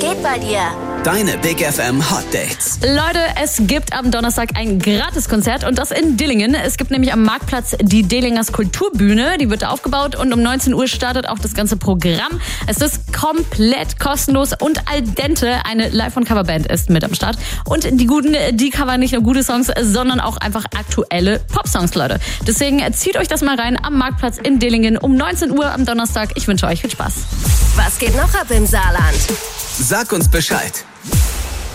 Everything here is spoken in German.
geht bei dir? Deine Big FM Hot Dates. Leute, es gibt am Donnerstag ein Gratiskonzert und das in Dillingen. Es gibt nämlich am Marktplatz die Dillingers Kulturbühne. Die wird aufgebaut und um 19 Uhr startet auch das ganze Programm. Es ist komplett kostenlos und Al Dente, eine Live- und Coverband, ist mit am Start. Und die Guten, die covern nicht nur gute Songs, sondern auch einfach aktuelle Popsongs, Leute. Deswegen zieht euch das mal rein am Marktplatz in Dillingen um 19 Uhr am Donnerstag. Ich wünsche euch viel Spaß. Was geht noch ab im Saarland? Sag uns Bescheid.